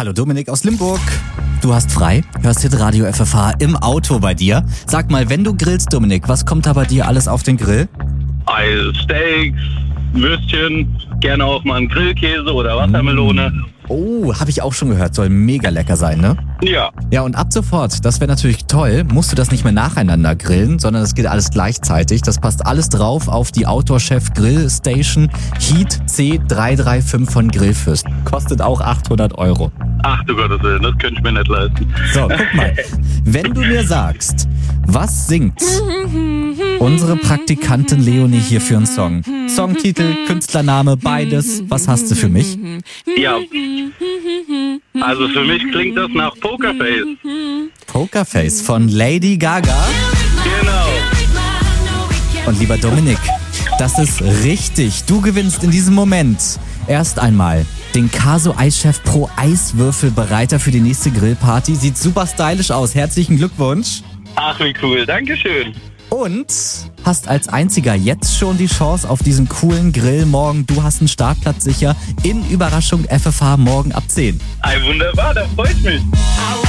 Hallo Dominik aus Limburg. Du hast frei, hörst Hitradio FFH im Auto bei dir. Sag mal, wenn du grillst, Dominik, was kommt da bei dir alles auf den Grill? Steaks, Würstchen, gerne auch mal einen Grillkäse oder Wassermelone. Oh, habe ich auch schon gehört, soll mega lecker sein, ne? Ja, Ja, und ab sofort, das wäre natürlich toll, musst du das nicht mehr nacheinander grillen, sondern es geht alles gleichzeitig. Das passt alles drauf auf die Outdoor Chef Grill Station Heat C335 von Grillfürst. Kostet auch 800 €. ach du Gottes Willen, das könnte ich mir nicht leisten. So, guck mal. Wenn du mir sagst, was singt unsere Praktikantin Leonie hier für einen Song? Songtitel, Künstlername, beides. Was hast du für mich? Ja, also für mich klingt das nach Pokerface. Pokerface von Lady Gaga. Genau. Und lieber Dominik, das ist richtig. Du gewinnst in diesem Moment erst einmal den Caso Eischef Pro Eiswürfelbereiter für die nächste Grillparty. Sieht super stylisch aus. Herzlichen Glückwunsch. Ach, wie cool, Dankeschön. Und hast als einziger jetzt schon die Chance auf diesen coolen Grill morgen. Du hast einen Startplatz sicher in Überraschung FFH morgen ab 10. Wunderbar, da freue ich mich.